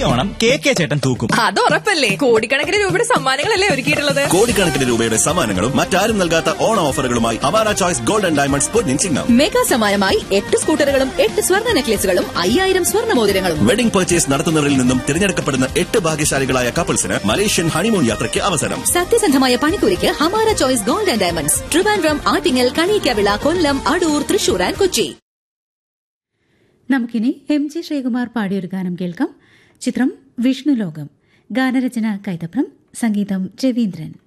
Onam K ചേട്ടൻ തൂക്കും. അത് ഉറപ്പല്ലേ. കോടിക്കണക്കിന് രൂപയുടെ സമ്മാനങ്ങളല്ലേ ഒരുക്കിയിട്ടുള്ളത്. കോടിക്കണക്കിന് രൂപയുടെ സമ്മാനങ്ങളും മറ്റാരും നൽകാത്ത ഓണ ഓഫറുകളുമായി Awara choice gold and diamonds Ponnin Chingam. Mega സമ്മാനമായി 8 സ്കൂട്ടറുകളും 8 സ്വർണ്ണ നെക്ലേസുകളും 5000 സ്വർണ്ണ മോതിരങ്ങളും. വെഡിംഗ് പർച്ചേസ് നടത്തുന്നവരിൽ നിന്നും തിരഞ്ഞെടുക്കപ്പെടുന്ന 8 ഭാഗ്യശാലികളായ കപ്പിൾസിന് മലേഷ്യൻ ഹണിമൂൺ യാത്രയ്ക്ക് അവസരം. സത്യസന്ധമായ പണിക്കൂലിക്ക് Hamara choice gold and diamonds, Trivandrum, Attingal, Kaliyakkavilai, Kollam, Adoor, Thrissur and Kochi. നമുക്കിനി MG ശ്രീകുമാർ പാടിയൊരു ഗാനം കേൾക്കാം. ചിത്രം വിഷ്ണുലോകം. ഗാനരചന കൈതപ്രം, സംഗീതം രവീന്ദ്രൻ.